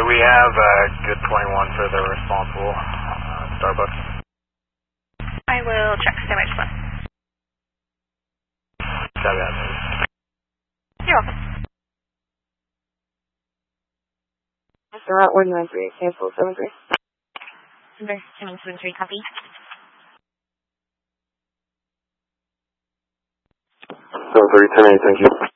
do we have good 21 for the responsible Starbucks? I will check. Stay by just one. Copy that, please. You're welcome. Mr. Route 193, cancel 73. Number 773, copy. 730, 10-8, thank you.